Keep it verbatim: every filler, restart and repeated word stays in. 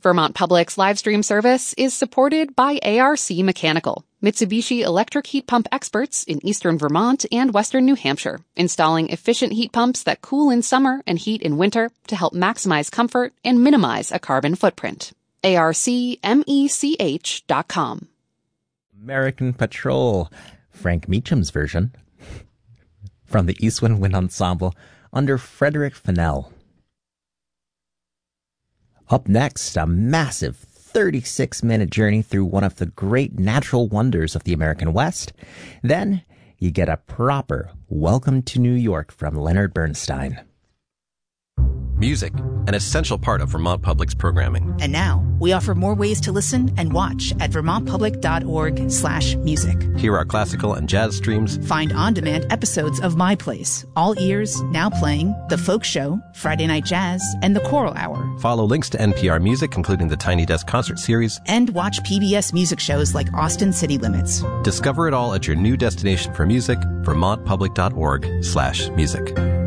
Vermont Public's live stream service is supported by A R C Mechanical, Mitsubishi electric heat pump experts in eastern Vermont and western New Hampshire, installing efficient heat pumps that cool in summer and heat in winter to help maximize comfort and minimize a carbon footprint. A R C mech dot com. American Patrol, Frank Meacham's version, from the Eastwind Wind Ensemble under Frederick Fennell. Up next, a massive thirty-six minute journey through one of the great natural wonders of the American West. Then you get a proper Welcome to New York from Leonard Bernstein. Music, an essential part of Vermont Public's programming. And now, we offer more ways to listen and watch at vermontpublic.org slash music. Hear our classical and jazz streams. Find on-demand episodes of My Place, All Ears, Now Playing, The Folk Show, Friday Night Jazz, and The Choral Hour. Follow links to N P R Music, including the Tiny Desk Concert Series. And watch P B S music shows like Austin City Limits. Discover it all at your new destination for music, vermontpublic.org slash music.